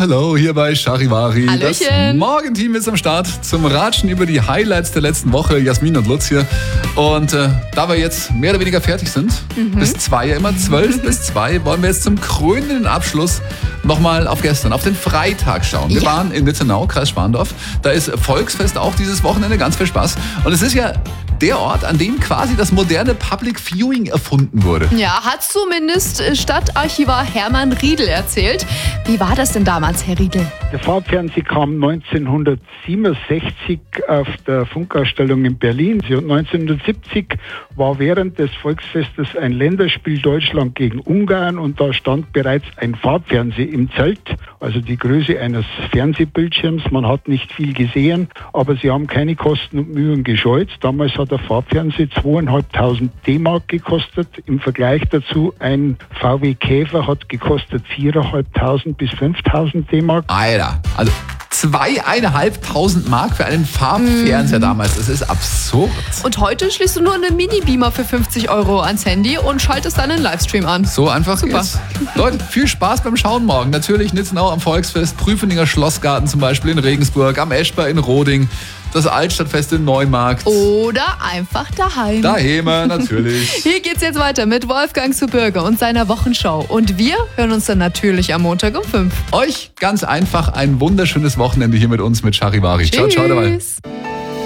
hello, hier bei Charivari. Hallöchen. Das Morgenteam ist am Start zum Ratschen über die Highlights der letzten Woche. Jasmin und Lutz hier. Und da wir jetzt mehr oder weniger fertig sind, bis 2 ja immer, 12 bis 2, wollen wir jetzt zum krönenden Abschluss nochmal auf gestern, auf den Freitag schauen. Wir waren in Wittenau, Kreis Schwandorf. Da ist Volksfest auch dieses Wochenende, ganz viel Spaß. Und es ist ja der Ort, an dem quasi das moderne Public Viewing erfunden wurde. Ja, hat zumindest Stadtarchivar Hermann Riedel erzählt. Wie war das denn damals, Herr Riedel? Der Farbfernseh kam 1967 auf der Funkausstellung in Berlin. 1970 war während des Volksfestes ein Länderspiel Deutschland gegen Ungarn und da stand bereits ein Farbfernseh im Zelt, also die Größe eines Fernsehbildschirms. Man hat nicht viel gesehen, aber sie haben keine Kosten und Mühen gescheut. Damals hat der Farbfernseh 2.500 D-Mark gekostet. Im Vergleich dazu ein VW Käfer hat gekostet 4.500 bis 5.000 D-Mark. Alter, also 2.500 Mark für einen Farbfernseher damals. Das ist absurd. Und heute schließt du nur einen Mini-Beamer für 50 € ans Handy und schaltest dann einen Livestream an. So einfach geht's. Leute, viel Spaß beim Schauen morgen. Natürlich Nitzenau am Volksfest, Prüfeninger Schlossgarten zum Beispiel in Regensburg, am Eschber in Roding, das Altstadtfest in Neumarkt. Oder einfach daheim. Daheim, natürlich. Hier geht's jetzt weiter mit Wolfgang zu Bürger und seiner Wochenshow. Und wir hören uns dann natürlich am Montag um 5. Euch ganz einfach ein wunderschönes Wochenende hier mit uns mit Charivari. Ciao, ciao dabei. Tschüss.